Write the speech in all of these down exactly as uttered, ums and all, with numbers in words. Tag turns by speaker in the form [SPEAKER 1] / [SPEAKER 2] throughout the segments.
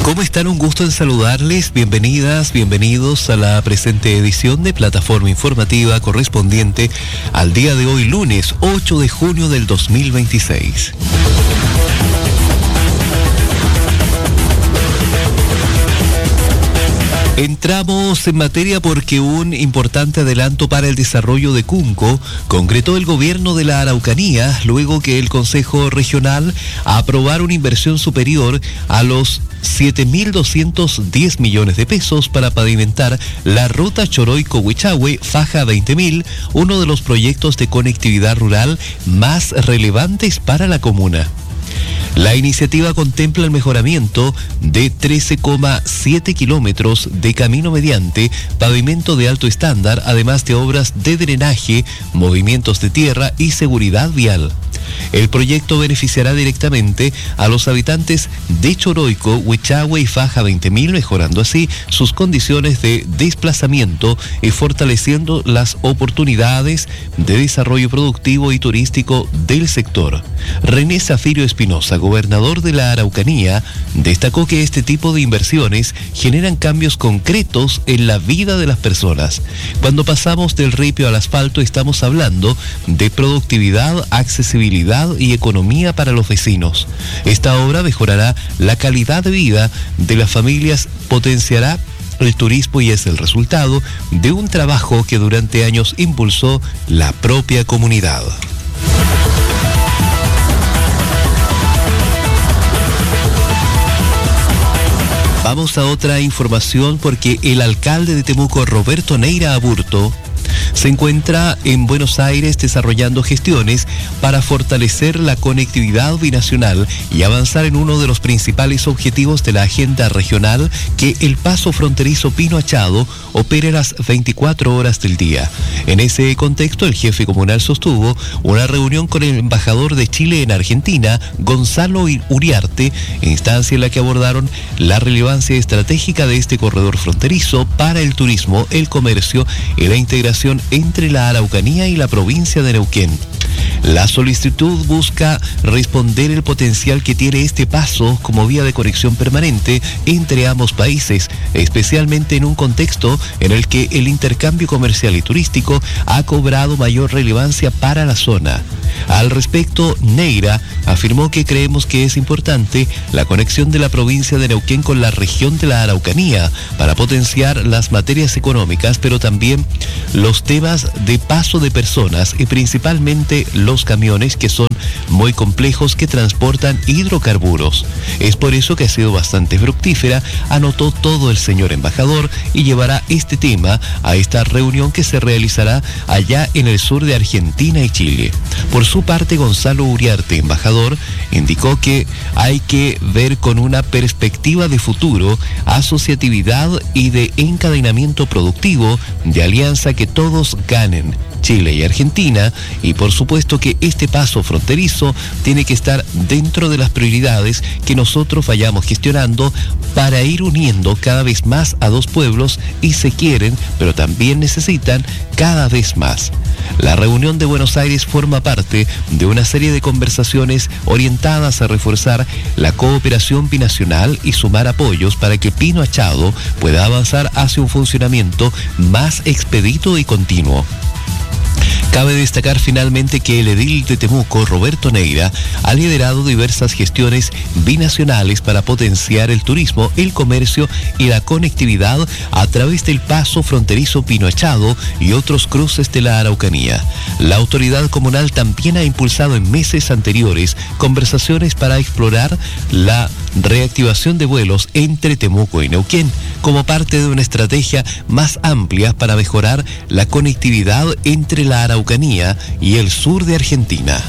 [SPEAKER 1] ¿Cómo están? Un gusto en saludarles. Bienvenidas, bienvenidos a la presente edición de Plataforma Informativa correspondiente al día de hoy, lunes ocho de junio del dos mil veintiséis. Entramos en materia porque un importante adelanto para el desarrollo de Cunco concretó el gobierno de la Araucanía luego que el Consejo Regional aprobara una inversión superior a los siete mil doscientos diez millones de pesos para pavimentar la ruta Choroico-Huichahue Faja veinte mil, uno de los proyectos de conectividad rural más relevantes para la comuna. La iniciativa contempla el mejoramiento de trece coma siete kilómetros de camino mediante pavimento de alto estándar, además de obras de drenaje, movimientos de tierra y seguridad vial. El proyecto beneficiará directamente a los habitantes de Choroico, Huichahue y Faja veinte mil, mejorando así sus condiciones de desplazamiento y fortaleciendo las oportunidades de desarrollo productivo y turístico del sector. René Zafirio Espinosa, gobernador de la Araucanía, destacó que este tipo de inversiones generan cambios concretos en la vida de las personas. Cuando pasamos del ripio al asfalto estamos hablando de productividad, accesibilidad y economía para los vecinos. Esta obra mejorará la calidad de vida de las familias, potenciará el turismo y es el resultado de un trabajo que durante años impulsó la propia comunidad. Vamos a otra información porque el alcalde de Temuco, Roberto Neira Aburto, se encuentra en Buenos Aires desarrollando gestiones para fortalecer la conectividad binacional y avanzar en uno de los principales objetivos de la agenda regional, que el paso fronterizo Pino Achado opere las veinticuatro horas del día. En ese contexto, el jefe comunal sostuvo una reunión con el embajador de Chile en Argentina, Gonzalo Uriarte, instancia en la que abordaron la relevancia estratégica de este corredor fronterizo para el turismo, el comercio y la integración entre la Araucanía y la provincia de Neuquén. La solicitud busca responder el potencial que tiene este paso como vía de conexión permanente entre ambos países, especialmente en un contexto en el que el intercambio comercial y turístico ha cobrado mayor relevancia para la zona. Al respecto, Neira afirmó que creemos que es importante la conexión de la provincia de Neuquén con la región de la Araucanía para potenciar las materias económicas, pero también los temas de paso de personas y principalmente los camiones, que son muy complejos, que transportan hidrocarburos. Es por eso que ha sido bastante fructífera, anotó todo el señor embajador, y llevará este tema a esta reunión que se realizará allá en el sur de Argentina y Chile. Por su parte, Gonzalo Uriarte, embajador, indicó que hay que ver con una perspectiva de futuro, asociatividad y de encadenamiento productivo, de alianza, que todos ganen, Chile y Argentina, y por supuesto que este paso fronterizo tiene que estar dentro de las prioridades que nosotros vayamos gestionando para ir uniendo cada vez más a dos pueblos, y se quieren, pero también necesitan cada vez más. La reunión de Buenos Aires forma parte de una serie de conversaciones orientadas a reforzar la cooperación binacional y sumar apoyos para que Pino Achado pueda avanzar hacia un funcionamiento más expedito y continuo. Cabe destacar finalmente que el edil de Temuco, Roberto Neira, ha liderado diversas gestiones binacionales para potenciar el turismo, el comercio y la conectividad a través del paso fronterizo Pino Achado y otros cruces de la Araucanía. La autoridad comunal también ha impulsado en meses anteriores conversaciones para explorar la reactivación de vuelos entre Temuco y Neuquén como parte de una estrategia más amplia para mejorar la conectividad entre la Araucanía y el sur de Argentina.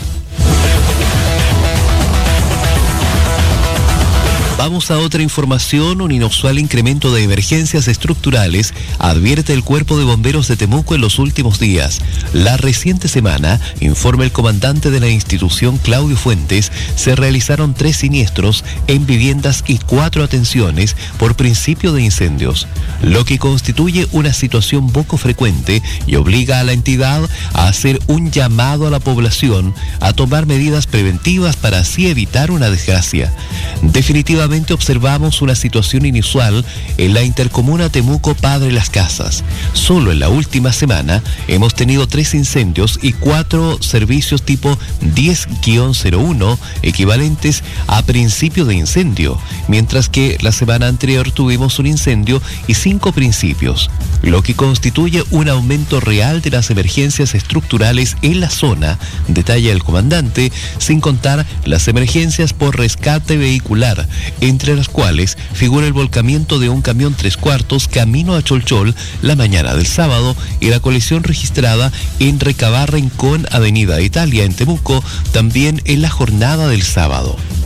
[SPEAKER 1] Vamos a otra información. Un inusual incremento de emergencias estructurales advierte el Cuerpo de Bomberos de Temuco en los últimos días. La reciente semana, informa el comandante de la institución, Claudio Fuentes, se realizaron tres siniestros en viviendas y cuatro atenciones por principio de incendios, lo que constituye una situación poco frecuente y obliga a la entidad a hacer un llamado a la población a tomar medidas preventivas para así evitar una desgracia. Definitivamente, nuevamente observamos una situación inusual en la intercomuna Temuco-Padre Las Casas. Solo en la última semana hemos tenido tres incendios y cuatro servicios tipo diez cero uno equivalentes a principio de incendio, mientras que la semana anterior tuvimos un incendio y cinco principios, lo que constituye un aumento real de las emergencias estructurales en la zona, detalla el comandante, sin contar las emergencias por rescate vehicular, entre las cuales figura el volcamiento de un camión tres cuartos camino a Cholchol la mañana del sábado y la colisión registrada en Recabarren con Avenida Italia en Temuco, también en la jornada del sábado.